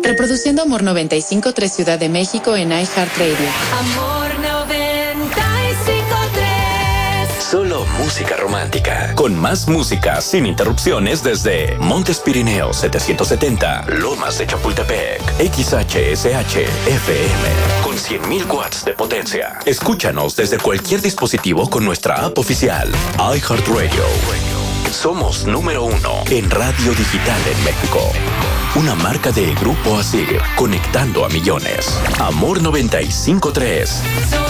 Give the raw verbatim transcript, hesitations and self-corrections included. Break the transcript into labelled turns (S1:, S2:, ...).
S1: Reproduciendo Amor noventa y cinco punto tres Ciudad de México en iHeartRadio.
S2: Amor noventa y cinco punto tres.
S3: Solo música romántica. Con más música sin interrupciones desde Montes Pirineos setecientos setenta, Lomas de Chapultepec, X H S H F M, con cien mil watts de potencia. Escúchanos desde cualquier dispositivo con nuestra app oficial, iHeartRadio. Somos número uno en radio digital en México. Una marca de Grupo Asir, conectando a millones. Amor noventa y cinco punto tres.